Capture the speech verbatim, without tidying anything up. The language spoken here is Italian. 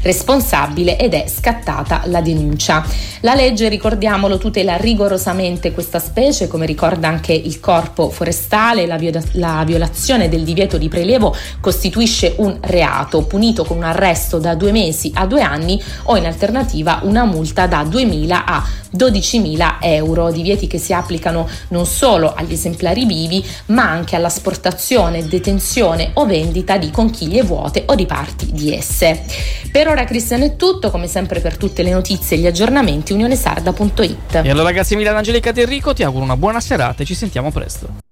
responsabile ed è scattata la denuncia. La legge, ricordiamolo, tutela rigorosamente questa specie, come ricorda anche il Corpo Forestale. La, viola- la violazione del divieto di prelievo costituisce un reato punito con un arresto da due mesi a due anni o in alternativa una multa da duemila a dodicimila euro, divieti che si applicano non solo agli esemplari vivi ma anche all'asportazione, detenzione o vendita di conchiglie vuote o di parti di esse. Per ora, Cristian, è tutto. Come sempre, per tutte le notizie e gli aggiornamenti, unionesarda punto it. E allora, grazie mille ad Angelica Del Rico, ti auguro una buona serata e ci sentiamo presto.